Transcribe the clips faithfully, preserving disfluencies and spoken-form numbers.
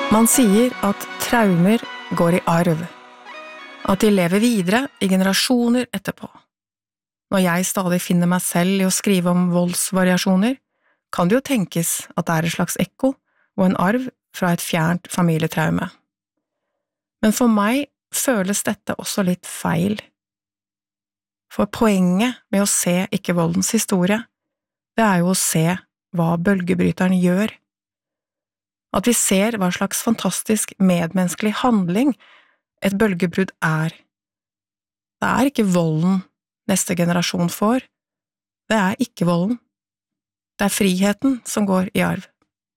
Man sier at traumer går i arv, at de lever videre i generasjoner etterpå. Når jeg stadig finner meg selv i å skrive om voldsvariasjoner, kan det jo tenkes at det er et slags ekko og en arv fra et fjernt familietraume. Men for meg føles dette også litt feil. For poenget med å se ikke voldens historie, det er jo å se hva bølgebryteren gjør. At vi ser hva slags fantastisk medmenneskelig handling et bølgebrudd er. Det er ikke volden neste generasjon får, det er ikke volden. Det er friheten som går i arv.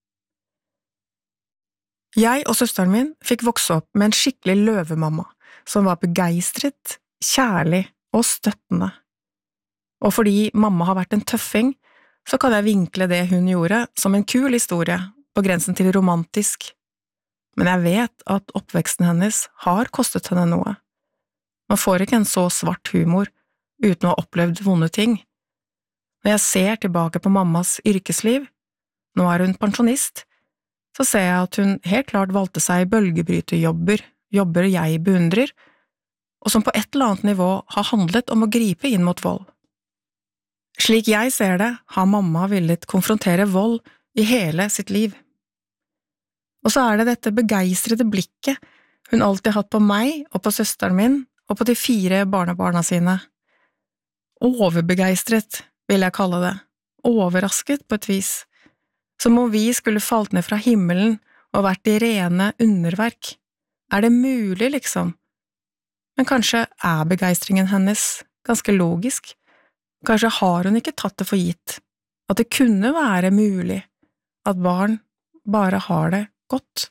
Jeg og søsteren min fikk vokse opp med en skikkelig løvemamma, som var begeistret, kjærlig og støttende. Og fordi mamma har vært en tøffing, så kan jeg vinkle det hun gjorde som en kul historie, på grensen til romantisk. Men jeg vet at oppveksten hennes har kostet henne noe. Man får ikke en så svart humor uten å ha opplevd vonde ting. Når jeg ser tilbake på mammas yrkesliv, nå er hun pensjonist, så ser jeg at hun helt klart valgte seg bølgebryterjobber, jobber jeg beundrer, og som på et eller annet nivå har handlet om å gripe inn mot vold. Slik jeg ser det, har mamma villet konfrontere vold i hele sitt liv. Og så er det dette begeistrede blikket hun alltid hatt på meg og på søsteren min og på de fire barnebarna sine. Overbegeistret, vil jeg kalle det. Overrasket på et vis. Som om vi skulle falt ned fra himmelen og vært i rene underverk. Er det mulig, liksom? Men kanskje er begeistringen hennes ganske logisk. Kanskje har hun ikke tatt det for gitt, at det kunne være mulig at barn bare har det godt.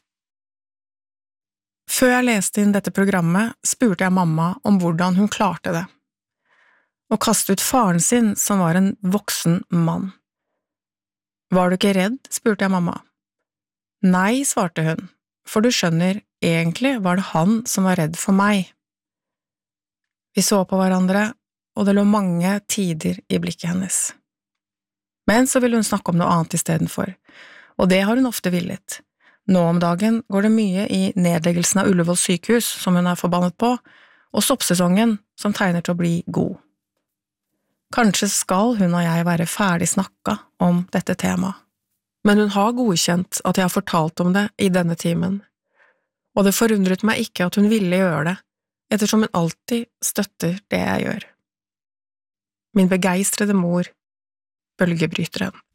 Før jeg leste inn dette programmet, spurte jeg mamma om hvordan hun klarte det. Å kaste ut faren sin, som var en voksen mann. Var du ikke redd, spurte jeg mamma. Nei, svarte hun, for du skjønner, egentlig var det han som var redd for meg. Vi så på hverandre, og det lå mange tider i blikket hennes. Men så ville hun snakke om noe annet i stedet for, og det har hun ofte villet. Nå om dagen går det mye i nedleggelsen av Ullevål sykehus, som hun er forbannet på, og soppsesongen, som tegner til å bli god. Kanskje skal hun og jeg være ferdig snakka om dette temaet, men hun har godkjent at jeg har fortalt om det i denne timen, og det forundret meg ikke at hun ville gjøre det, ettersom hun alltid støtter det jeg gjør. Min begeistrede mor, bølgebryteren.